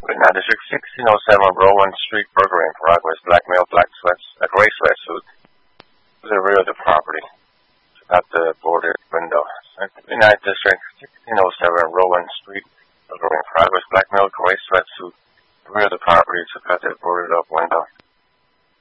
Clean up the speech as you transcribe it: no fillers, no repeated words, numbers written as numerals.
Now, District 1607 Rowan Street, burglary in progress. Black male, a gray sweatsuit to the rear of the property. Took out the boarded window. 59th District 1607 Rowan Street, burglary in progress. Black male, gray sweatsuit to the rear of the property. Took out the boarded up window.